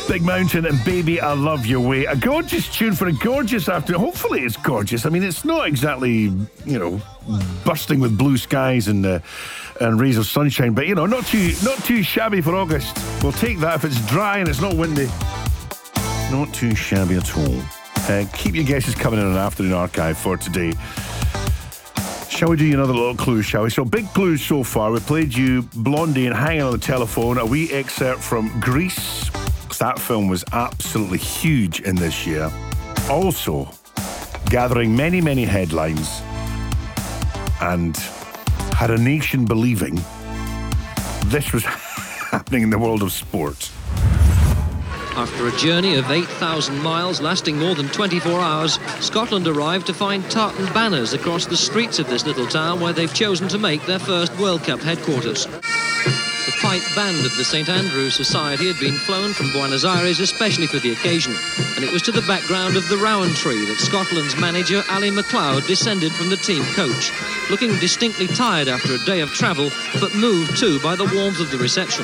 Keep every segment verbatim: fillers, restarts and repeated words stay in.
Big Mountain and Baby I Love Your Way. A gorgeous tune for a gorgeous afternoon. Hopefully it's gorgeous. I mean, it's not exactly, you know, bursting with blue skies and uh, and rays of sunshine, but, you know, not too not too shabby for August. We'll take that if it's dry and it's not windy. Not too shabby at all. Uh, keep your guesses coming in an afternoon archive for today. Shall we do another little clue, shall we? So, big clues so far. We played you Blondie and Hanging on the Telephone, a wee excerpt from Grease. That film was absolutely huge in this year. Also, gathering many, many headlines and had a nation believing this was happening in the world of sport. After a journey of eight thousand miles lasting more than twenty-four hours, Scotland arrived to find tartan banners across the streets of this little town where they've chosen to make their first World Cup headquarters. The pipe band of the Saint Andrew Society had been flown from Buenos Aires especially for the occasion, and it was to the background of the Rowan tree that Scotland's manager Ali MacLeod descended from the team coach, looking distinctly tired after a day of travel, but moved too by the warmth of the reception.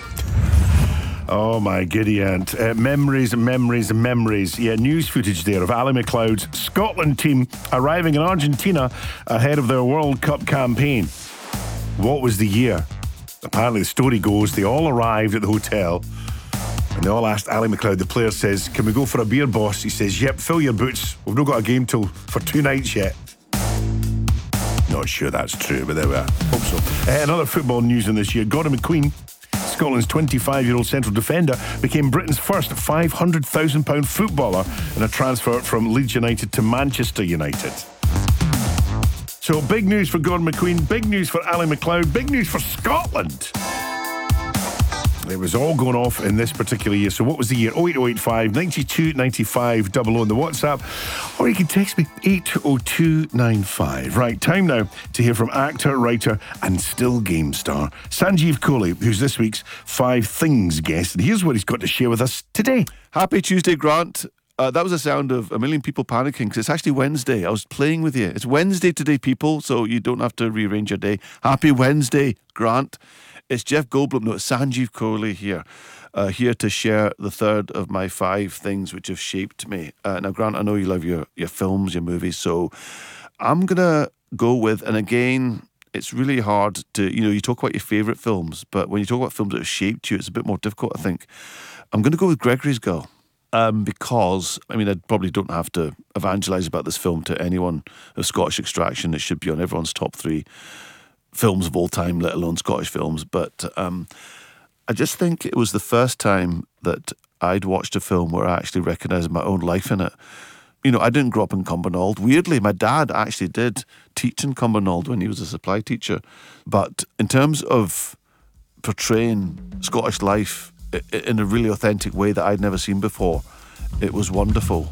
Oh my giddy aunt. Uh, memories and memories and memories. Yeah, news footage there of Ali MacLeod's Scotland team arriving in Argentina ahead of their World Cup campaign. What was the year? Apparently the story goes they all arrived at the hotel and they all asked Ali MacLeod. The player says, "Can we go for a beer, boss?" He says, "Yep, fill your boots. We've not got a game till for two nights yet." Not sure that's true, but there we are. Hope so. Uh, another football news in this year. Gordon McQueen, Scotland's twenty-five-year-old central defender, became Britain's first five hundred thousand pound footballer in a transfer from Leeds United to Manchester United. So big news for Gordon McQueen, big news for Ali MacLeod, big news for Scotland. It was all going off in this particular year. So what was the year? oh eight oh eight five, nine two nine five, double oh on the WhatsApp. Or you can text me, eight oh two nine five. Right, time now to hear from actor, writer and still game star Sanjeev Kohli, who's this week's Five Things guest. And here's what he's got to share with us today. Happy Tuesday, Grant. Uh, that was the sound of a million people panicking because it's actually Wednesday. I was playing with you. It's Wednesday today, people, so you don't have to rearrange your day. Happy Wednesday, Grant. It's Jeff Goldblum, no, it's Sanjeev Kohli here, uh, here to share the third of my five things which have shaped me. Uh, now, Grant, I know you love your, your films, your movies, so I'm going to go with, and again, it's really hard to, you know, you talk about your favourite films, but when you talk about films that have shaped you, it's a bit more difficult, I think. I'm going to go with Gregory's Girl. Um, because, I mean, I probably don't have to evangelise about this film to anyone of Scottish extraction. It should be on everyone's top three films of all time, let alone Scottish films. But um, I just think it was the first time that I'd watched a film where I actually recognised my own life in it. You know, I didn't grow up in Cumbernauld. Weirdly, my dad actually did teach in Cumbernauld when he was a supply teacher. But in terms of portraying Scottish life in a really authentic way that I'd never seen before, it was wonderful.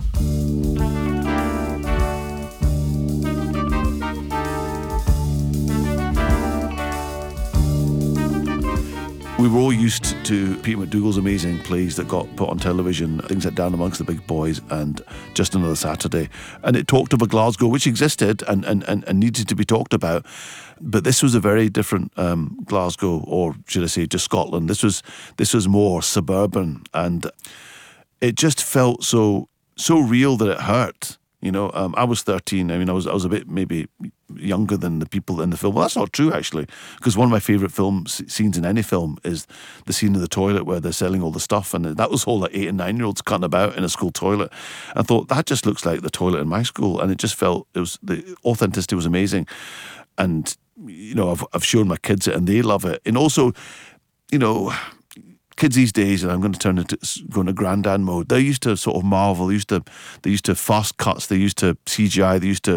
We were all used to Peter McDougall's amazing plays that got put on television, things like Down Amongst the Big Boys and Just Another Saturday. And it talked of a Glasgow, which existed and, and, and, and needed to be talked about. But this was a very different um, Glasgow, or should I say just Scotland. This was this was more suburban, and it just felt so so real that it hurt. You know, um, I was thirteen. I mean, I was I was a bit maybe younger than the people in the film. Well, that's not true, actually, because one of my favourite film scenes in any film is the scene in the toilet where they're selling all the stuff, and that was all like eight and nine-year-olds cutting about in a school toilet. I thought, that just looks like the toilet in my school, and it just felt, it was, the authenticity was amazing. And, you know, I've, I've shown my kids it, and they love it. And also, you know, kids these days, and I'm going to turn into going to granddad mode, they used to sort of marvel. They used to, they used to fast cuts. They used to C G I. They used to